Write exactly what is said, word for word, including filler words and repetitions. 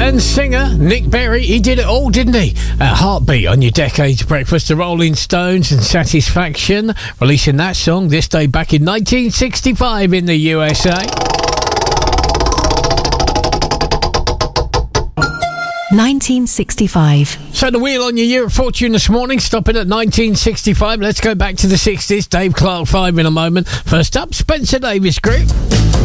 and singer Nick Berry. He did it all, didn't he? A Heartbeat on your Decades Breakfast. The Rolling Stones and Satisfaction releasing that song this day back in nineteen sixty-five in the U S A. nineteen sixty-five. So the wheel on your year of fortune this morning, stopping at nineteen sixty-five. Let's go back to the sixties. Dave Clark five in a moment. First up, Spencer Davis Group.